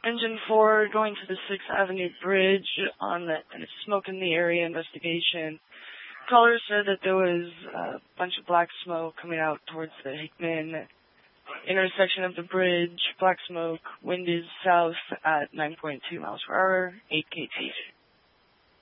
Engine 4 going to the 6th Avenue Bridge on the smoke in the area investigation. Caller said that there was a bunch of black smoke coming out towards the Hickman intersection of the bridge. Black smoke. Wind is south at 9.2 miles per hour, 8 kT.